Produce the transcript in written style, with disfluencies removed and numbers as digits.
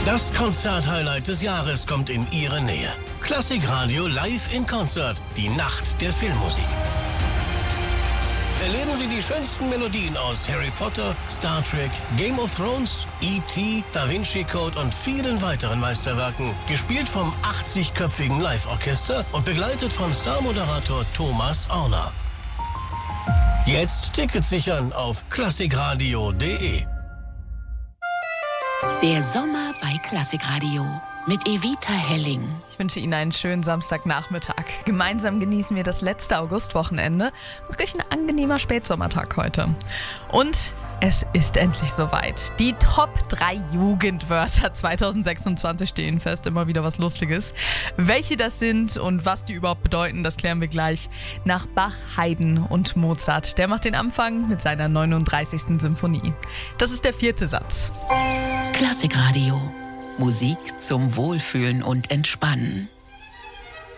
Das Konzert-Highlight des Jahres kommt in Ihre Nähe. Klassikradio live in Konzert. Die Nacht der Filmmusik. Erleben Sie die schönsten Melodien aus Harry Potter, Star Trek, Game of Thrones, E.T., Da Vinci Code und vielen weiteren Meisterwerken. Gespielt vom 80-köpfigen Live-Orchester und begleitet von Star-Moderator Thomas Orner. Jetzt Tickets sichern auf klassikradio.de. Der Sommer bei Klassikradio mit Evita Helling. Ich wünsche Ihnen einen schönen Samstagnachmittag. Gemeinsam genießen wir das letzte Augustwochenende. Wirklich ein angenehmer Spätsommertag heute. Und es ist endlich soweit. Die Top 3 Jugendwörter 2026 stehen fest. Immer wieder was Lustiges. Welche das sind und was die überhaupt bedeuten, das klären wir gleich nach Bach, Haydn und Mozart. Der macht den Anfang mit seiner 39. Symphonie. Das ist der 4. Satz. Klassikradio. Musik zum Wohlfühlen und Entspannen.